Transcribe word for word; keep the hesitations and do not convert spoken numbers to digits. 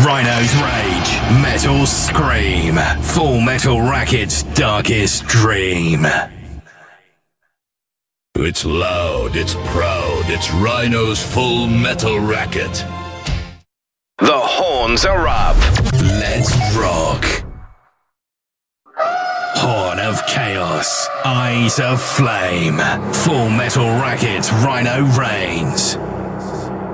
Rhino's Rage, Metal Scream, Full Metal Racket's darkest dream. It's loud, it's proud, it's Rhino's Full Metal Racket. The horns are up. Let's rock. Horn of Chaos, Eyes of Flame, Full Metal Racket, Rhino reigns.